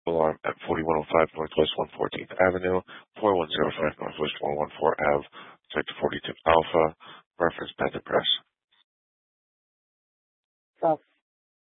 alarm at 4105 Northwest 114th Avenue, 4105 Northwest 114 Ave, Sector 42 Alpha, reference Panther Press.